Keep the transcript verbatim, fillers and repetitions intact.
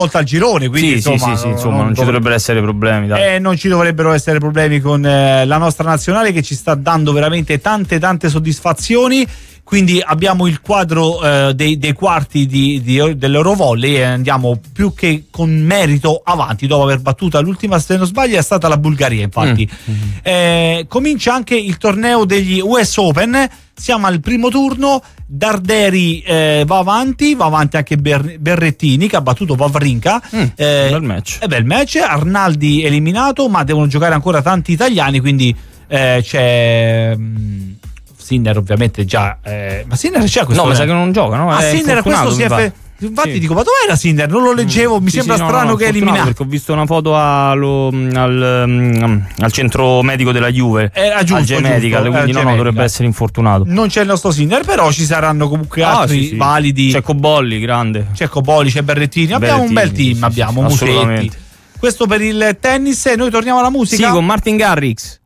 volta al girone, quindi sì, insomma, sì, sì, insomma non, non ci dovrebbero essere problemi, dai. Eh, non ci dovrebbero essere problemi con eh, la nostra nazionale, che ci sta dando veramente tante tante soddisfazioni. Quindi abbiamo il quadro eh, dei, dei quarti di, di, dell'Eurovolley e andiamo più che con merito avanti dopo aver battuto l'ultima, se non sbaglio è stata la Bulgaria, infatti. Mm. Eh, comincia anche il torneo degli U S Open, siamo al primo turno. Darderi eh, va avanti, va avanti anche Ber- Berrettini che ha battuto Wawrinka. Mm, eh, bel match. È bel match. Arnaldi eliminato, ma devono giocare ancora tanti italiani, quindi eh, c'è mh, Sinner ovviamente già, eh, ma Sinner c'è questo? No, mi sa che non gioca, no? Ah, è Sinner questo si è fe- infatti sì. Dico, ma dov'era Sinner? Non lo leggevo, mi sì, sembra sì, no, strano no, che è eliminato. Perché ho visto una foto allo, al, um, al centro medico della Juve, era giusto, al G-Medical, giusto, quindi no, no, dovrebbe essere infortunato. Non c'è il nostro Sinner, però ci saranno comunque ah, altri sì, sì. validi. C'è Cobolli, grande. C'è Cobolli, c'è Berrettini, abbiamo Berrettini, un bel team, sì, abbiamo sì, Musetti. Questo per il tennis, e noi torniamo alla musica. Sì, con Martin Garrix.